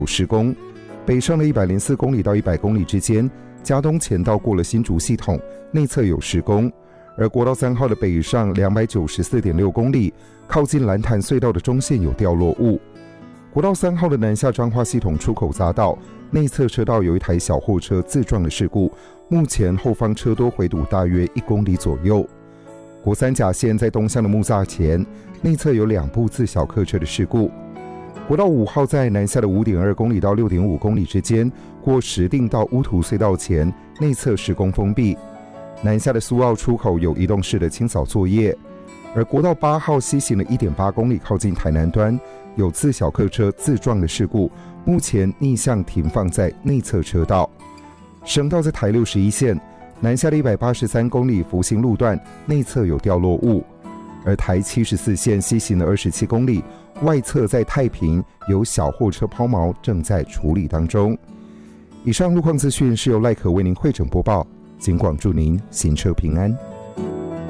施工，北上的104公里到100公里之间，嘉东前道过了新竹系统，内侧有施工。而国道3号的北上294.6公里，靠近蓝潭隧道的中线有掉落物。国道3号的南下彰化系统出口匝道内侧车道有一台小货车自撞的事故，目前后方车多回堵大约1公里左右。国三甲线在东向的木栅前，内侧有2部自小客车的事故。国道5号在南下的5.2公里到6.5公里之间，过石碇到乌涂隧道前，内侧施工封闭。南下的苏澳出口有移动式的清扫作业。而国道8号西行的1.8公里靠近台南端，有自小客车自撞的事故，目前逆向停放在内侧车道。省道在台61线南下的183公里福兴路段，内侧有掉落物。而台74线西行的27公里，外侧在太平有小货车抛锚，正在处理当中。以上路况资讯是由赖可为您汇整播报，警广祝您行车平安。